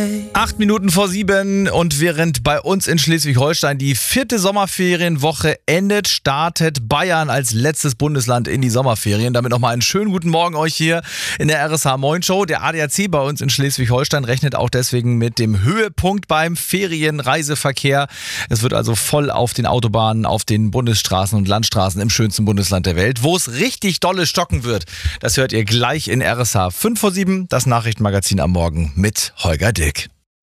8:07 und während bei uns in Schleswig-Holstein die 4. Sommerferienwoche endet, startet Bayern als letztes Bundesland in die Sommerferien. Damit nochmal einen schönen guten Morgen euch hier in der RSH Moin Show. Der ADAC bei uns in Schleswig-Holstein rechnet auch deswegen mit dem Höhepunkt beim Ferienreiseverkehr. Es wird also voll auf den Autobahnen, auf den Bundesstraßen und Landstraßen im schönsten Bundesland der Welt. Wo es richtig dolle stocken wird, das hört ihr gleich in RSH 5:07, das Nachrichtenmagazin am Morgen mit Holger Dick.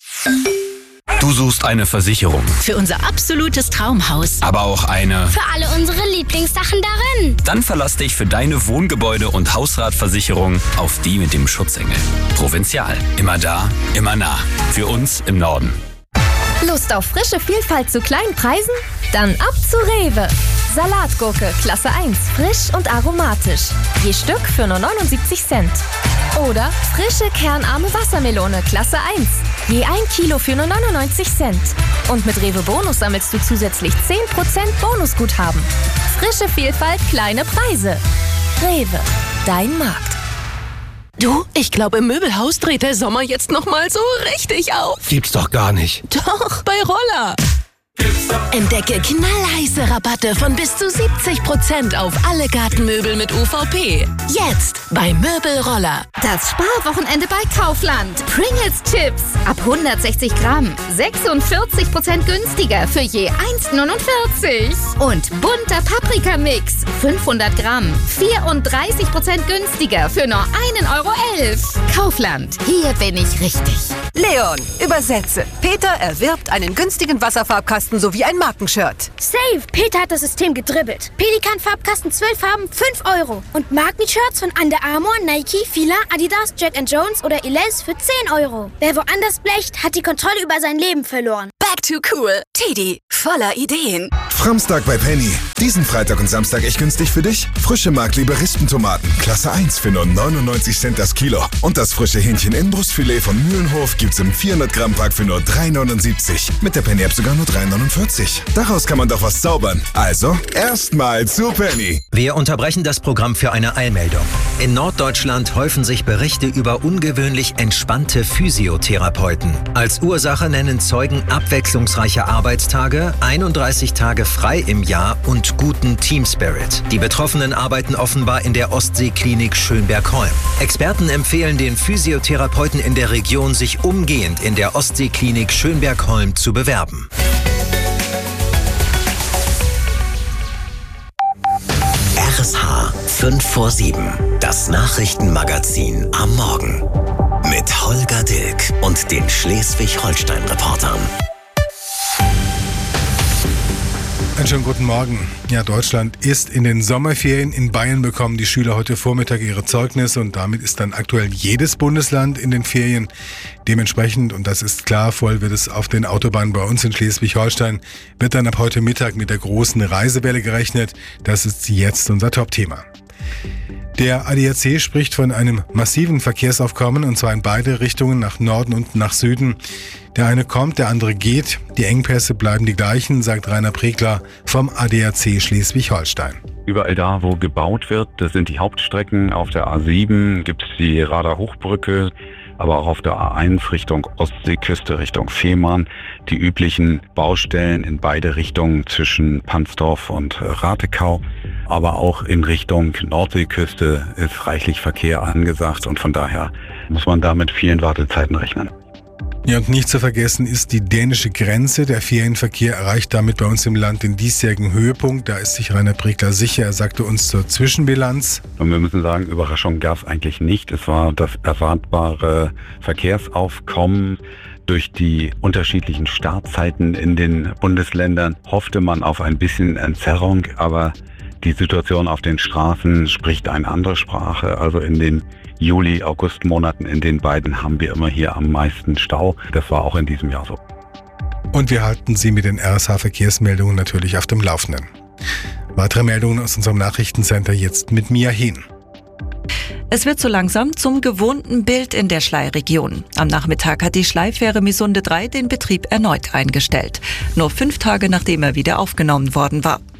Du suchst eine Versicherung. Für unser absolutes Traumhaus. Aber auch eine für alle unsere Lieblingssachen darin. Dann verlass dich für deine Wohngebäude- und Hausratversicherung auf die mit dem Schutzengel. Provinzial. Immer da, immer nah. Für uns im Norden. Lust auf frische Vielfalt zu kleinen Preisen? Dann ab zu Rewe. Salatgurke, Klasse 1, frisch und aromatisch. Je Stück für nur 79 Cent. Oder frische kernarme Wassermelone, Klasse 1. Je 1 Kilo für nur 99 Cent. Und mit Rewe Bonus sammelst du zusätzlich 10% Bonusguthaben. Frische Vielfalt, kleine Preise. Rewe, dein Markt. Du, ich glaube, im Möbelhaus dreht der Sommer jetzt nochmal so richtig auf. Gibt's doch gar nicht. Doch, bei Roller. Entdecke knallheiße Rabatte von bis zu 70% auf alle Gartenmöbel mit UVP. Jetzt bei Möbelroller. Das Sparwochenende bei Kaufland. Pringles Chips ab 160 Gramm. 46% günstiger für je 1,49. Und bunter Paprikamix 500 Gramm. 34% günstiger für nur 1,11 €. Kaufland, hier bin ich richtig. Leon, übersetze. Peter erwirbt einen günstigen Wasserfarbkasten sowie ein Markenshirt. Safe! Peter hat das System gedribbelt. Pelikan-Farbkasten 12 Farben, 5 €. Und Markenshirts von Under Armour, Nike, Fila, Adidas, Jack & Jones oder Elize für 10 €. Wer woanders blecht, hat die Kontrolle über sein Leben verloren. Back to cool. Teddy, voller Ideen. Framstag bei Penny. Diesen Freitag und Samstag echt günstig für dich. Frische Markliebe Rispentomaten, Klasse 1 für nur 99 Cent das Kilo. Und das frische Hähnchen-Inbrustfilet von Mühlenhof gibt's im 400 Gramm Pack für nur 3,79. Mit der Penny-App sogar nur 3,49. Daraus kann man doch was zaubern. Also, erstmal zu Penny. Wir unterbrechen das Programm für eine Eilmeldung. In Norddeutschland häufen sich Berichte über ungewöhnlich entspannte Physiotherapeuten. Als Ursache nennen Zeugen abwechslungsreiche Arbeitstage, 31 Tage frei im Jahr und guten Teamspirit. Die Betroffenen arbeiten offenbar in der Ostseeklinik Schönberg-Holm. Experten empfehlen den Physiotherapeuten in der Region, sich umgehend in der Ostseeklinik Schönberg-Holm zu bewerben. RSH 5:07, das Nachrichtenmagazin am Morgen. Mit Holger Dilk und den Schleswig-Holstein-Reportern. Einen schönen guten Morgen. Ja, Deutschland ist in den Sommerferien. In Bayern bekommen die Schüler heute Vormittag ihre Zeugnisse und damit ist dann aktuell jedes Bundesland in den Ferien. Dementsprechend, und das ist klar, voll wird es auf den Autobahnen bei uns in Schleswig-Holstein, wird dann ab heute Mittag mit der großen Reisewelle gerechnet. Das ist jetzt unser Top-Thema. Der ADAC spricht von einem massiven Verkehrsaufkommen, und zwar in beide Richtungen, nach Norden und nach Süden. Der eine kommt, der andere geht. Die Engpässe bleiben die gleichen, sagt Rainer Pregler vom ADAC Schleswig-Holstein. Überall da, wo gebaut wird, das sind die Hauptstrecken. Auf der A7 gibt es die Rader-Hochbrücke, aber auch auf der A1 Richtung Ostseeküste, Richtung Fehmarn. Die üblichen Baustellen in beide Richtungen zwischen Pansdorf und Ratekau. Aber auch in Richtung Nordseeküste ist reichlich Verkehr angesagt und von daher muss man da mit vielen Wartezeiten rechnen. Ja, und nicht zu vergessen ist die dänische Grenze. Der Ferienverkehr erreicht damit bei uns im Land den diesjährigen Höhepunkt. Da ist sich Rainer Pregler sicher. Er sagte uns zur Zwischenbilanz. Und wir müssen sagen, Überraschung gab es eigentlich nicht. Es war das erwartbare Verkehrsaufkommen. Durch die unterschiedlichen Startzeiten in den Bundesländern hoffte man auf ein bisschen Entzerrung, aber die Situation auf den Straßen spricht eine andere Sprache. Also in den Juli-, August-Monaten in den beiden haben wir immer hier am meisten Stau. Das war auch in diesem Jahr so. Und wir halten Sie mit den RSH-Verkehrsmeldungen natürlich auf dem Laufenden. Weitere Meldungen aus unserem Nachrichtencenter jetzt mit Mia Hehn. Es wird so langsam zum gewohnten Bild in der Schlei-Region. Am Nachmittag hat die Schleifähre Misunde 3 den Betrieb erneut eingestellt. Nur 5 Tage nachdem er wieder aufgenommen worden war.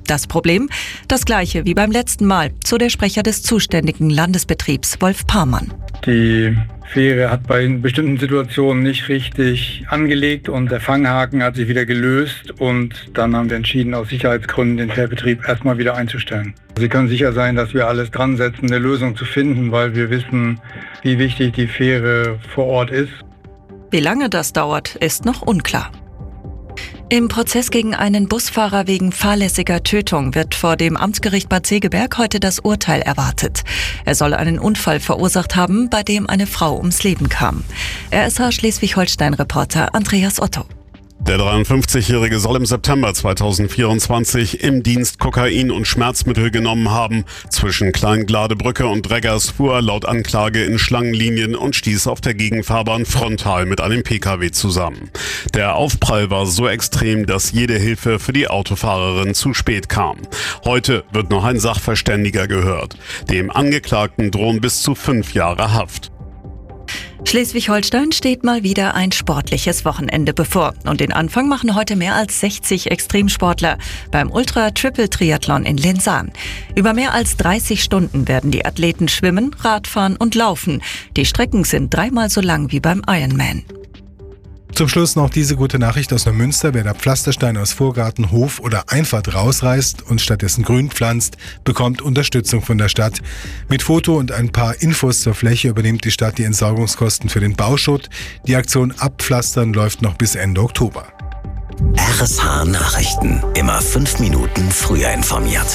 Das Problem? Das gleiche wie beim letzten Mal, so der Sprecher des zuständigen Landesbetriebs, Wolf Parmann. Die Fähre hat bei bestimmten Situationen nicht richtig angelegt und der Fanghaken hat sich wieder gelöst und dann haben wir entschieden, aus Sicherheitsgründen den Fährbetrieb erstmal wieder einzustellen. Sie können sicher sein, dass wir alles dran setzen, eine Lösung zu finden, weil wir wissen, wie wichtig die Fähre vor Ort ist. Wie lange das dauert, ist noch unklar. Im Prozess gegen einen Busfahrer wegen fahrlässiger Tötung wird vor dem Amtsgericht Bad Segeberg heute das Urteil erwartet. Er soll einen Unfall verursacht haben, bei dem eine Frau ums Leben kam. RSH Schleswig-Holstein-Reporter Andreas Otto. Der 53-Jährige soll im September 2024 im Dienst Kokain und Schmerzmittel genommen haben. Zwischen Kleingladebrücke und Dreggers fuhr er laut Anklage in Schlangenlinien und stieß auf der Gegenfahrbahn frontal mit einem Pkw zusammen. Der Aufprall war so extrem, dass jede Hilfe für die Autofahrerin zu spät kam. Heute wird noch ein Sachverständiger gehört. Dem Angeklagten drohen bis zu 5 Jahre Haft. Schleswig-Holstein steht mal wieder ein sportliches Wochenende bevor. Und den Anfang machen heute mehr als 60 Extremsportler beim Ultra-Triple-Triathlon in Linsan. Über mehr als 30 Stunden werden die Athleten schwimmen, Radfahren und laufen. Die Strecken sind 3-mal so lang wie beim Ironman. Zum Schluss noch diese gute Nachricht aus Neumünster. Wer da Pflastersteine aus Vorgarten, Hof oder Einfahrt rausreißt und stattdessen Grün pflanzt, bekommt Unterstützung von der Stadt. Mit Foto und ein paar Infos zur Fläche übernimmt die Stadt die Entsorgungskosten für den Bauschutt. Die Aktion Abpflastern läuft noch bis Ende Oktober. RSH Nachrichten. Immer 5 Minuten früher informiert.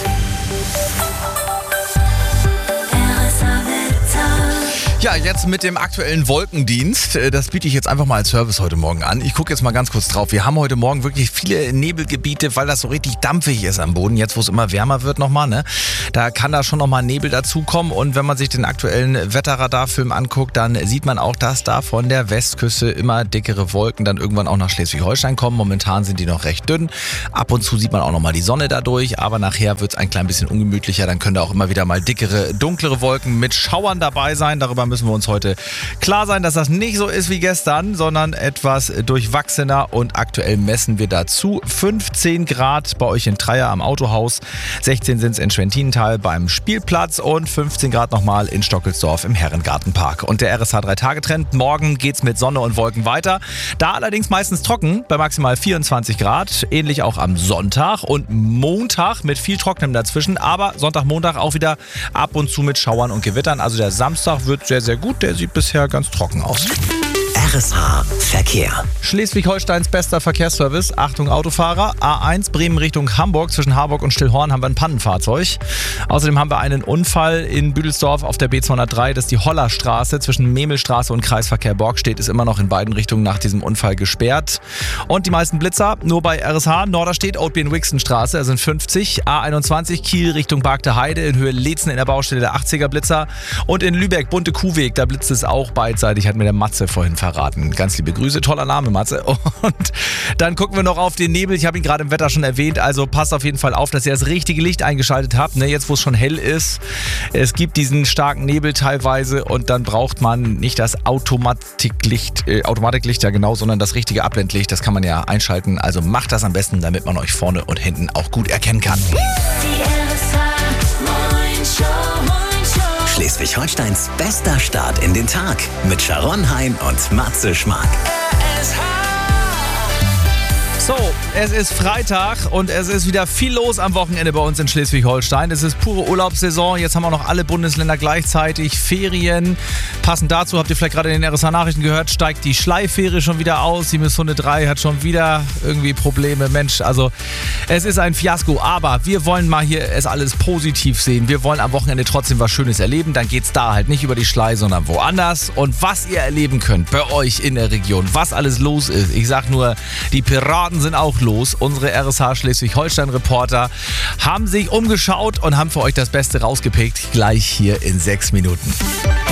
Ja, jetzt mit dem aktuellen Wolkendienst. Das biete ich jetzt einfach mal als Service heute Morgen an. Ich gucke jetzt mal ganz kurz drauf. Wir haben heute Morgen wirklich viele Nebelgebiete, weil das so richtig dampfig ist am Boden. Jetzt, wo es immer wärmer wird nochmal, ne? Da kann da schon nochmal Nebel dazukommen. Und wenn man sich den aktuellen Wetterradarfilm anguckt, dann sieht man auch, dass da von der Westküste immer dickere Wolken dann irgendwann auch nach Schleswig-Holstein kommen. Momentan sind die noch recht dünn. Ab und zu sieht man auch nochmal die Sonne dadurch. Aber nachher wird es ein klein bisschen ungemütlicher. Dann können da auch immer wieder mal dickere, dunklere Wolken mit Schauern dabei sein. Darüber müssen wir uns heute klar sein, dass das nicht so ist wie gestern, sondern etwas durchwachsener, und aktuell messen wir dazu 15 Grad bei euch in Treier am Autohaus, 16 sind es in Schwentinenthal beim Spielplatz und 15 Grad nochmal in Stockelsdorf im Herrengartenpark. Und der RSH 3-Tage-Trend, morgen geht's mit Sonne und Wolken weiter, da allerdings meistens trocken bei maximal 24 Grad, ähnlich auch am Sonntag und Montag mit viel Trockenem dazwischen, aber Sonntag, Montag auch wieder ab und zu mit Schauern und Gewittern, also der Samstag wird sehr, sehr gut. Der sieht bisher ganz trocken aus. RSH Verkehr. Schleswig-Holsteins bester Verkehrsservice. Achtung Autofahrer. A1 Bremen Richtung Hamburg. Zwischen Harburg und Stillhorn haben wir ein Pannenfahrzeug. Außerdem haben wir einen Unfall in Büdelsdorf auf der B203. Das ist die Hollerstraße. Zwischen Memelstraße und Kreisverkehr Borgstedt ist immer noch in beiden Richtungen nach diesem Unfall gesperrt. Und die meisten Blitzer nur bei RSH. Norderstedt, Oatbien-Wixen-Straße. Da sind 50. A21 Kiel Richtung Bargte Heide. In Höhe Leetzen in der Baustelle der 80er Blitzer. Und in Lübeck Bunte Kuhweg. Da blitzt es auch beidseitig. Hat mir der Matze vorhin verraten. Ganz liebe Grüße, toller Name, Matze. Und dann gucken wir noch auf den Nebel. Ich habe ihn gerade im Wetter schon erwähnt, also passt auf jeden Fall auf, dass ihr das richtige Licht eingeschaltet habt. Ne, jetzt, wo es schon hell ist. Es gibt diesen starken Nebel teilweise und dann braucht man nicht das Automatiklicht, ja genau, sondern das richtige Abblendlicht. Das kann man ja einschalten. Also macht das am besten, damit man euch vorne und hinten auch gut erkennen kann. Schleswig-Holsteins bester Start in den Tag mit Sharon Hein und Matze Schmark. So, es ist Freitag und es ist wieder viel los am Wochenende bei uns in Schleswig-Holstein. Es ist pure Urlaubssaison. Jetzt haben auch noch alle Bundesländer gleichzeitig Ferien. Passend dazu, habt ihr vielleicht gerade in den RSH-Nachrichten gehört, steigt die Schleifähre schon wieder aus. Die Miss Hunde 3 hat schon wieder irgendwie Probleme. Mensch, also es ist ein Fiasko. Aber wir wollen mal hier es alles positiv sehen. Wir wollen am Wochenende trotzdem was Schönes erleben. Dann geht's da halt nicht über die Schlei, sondern woanders. Und was ihr erleben könnt bei euch in der Region, was alles los ist. Ich sag nur, die Piraten sind auch los. Unsere RSH Schleswig-Holstein-Reporter haben sich umgeschaut und haben für euch das Beste rausgepickt. Gleich hier in 6 Minuten.